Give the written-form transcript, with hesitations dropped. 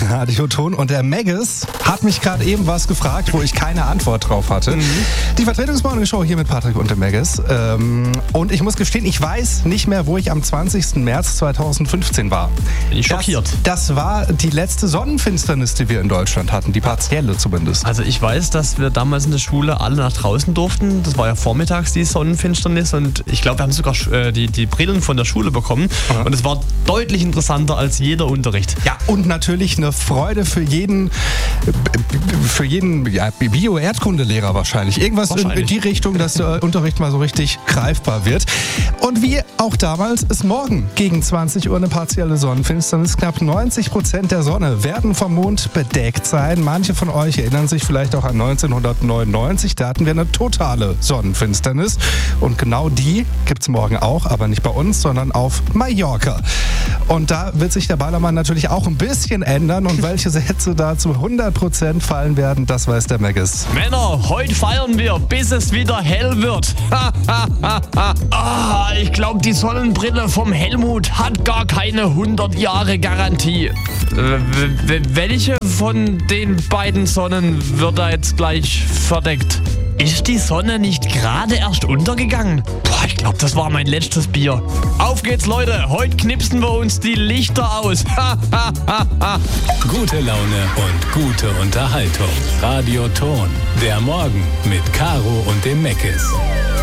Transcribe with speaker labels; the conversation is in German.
Speaker 1: Radioton. Und der Megis hat mich gerade eben was gefragt, wo ich keine Antwort drauf hatte. Die Vertretungsmorning-Show hier mit Patrick und dem Megis. Und ich muss gestehen, ich weiß nicht mehr, wo ich am 20. März 2015 war.
Speaker 2: Bin ich schockiert.
Speaker 1: Das war die letzte Sonnenfinsternis, die wir in Deutschland hatten. Die partielle zumindest.
Speaker 2: Also ich weiß, dass wir damals in der Schule alle nach draußen durften. Das war ja vormittags die Sonnenfinsternis. Und ich glaube, wir haben sogar die Brillen von der Schule bekommen.
Speaker 1: Ja.
Speaker 2: Und es war deutlich interessanter als jeder Unterricht.
Speaker 1: Ja, und natürlich eine Freude für jeden Bio-Erdkundelehrer wahrscheinlich. Irgendwas in die Richtung, dass der Unterricht mal so richtig greifbar wird. Und wie auch damals ist morgen gegen 20 Uhr eine partielle Sonnenfinsternis. Knapp 90% der Sonne werden vom Mond bedeckt sein. Manche von euch erinnern sich vielleicht auch an 1999. Da hatten wir eine totale Sonnenfinsternis. Und genau die gibt es morgen auch, aber nicht bei uns, sondern auf Mallorca. Und da wird sich der Ballermann natürlich auch ein bisschen ändern. Und welche Sätze da zu 100% fallen werden, das weiß der Megis.
Speaker 2: Männer, heute feiern wir, bis es wieder hell wird. Ich glaube, die Sonnenbrille vom Helmut hat gar keine 100 Jahre Garantie. Welche von den beiden Sonnen wird da jetzt gleich verdeckt? Ist die Sonne nicht gerade erst untergegangen? Ich glaube, das war mein letztes Bier. Auf geht's, Leute. Heute knipsen wir uns die Lichter aus.
Speaker 3: Gute Laune und gute Unterhaltung. Radioton. Der Morgen mit Caro und dem Meckes.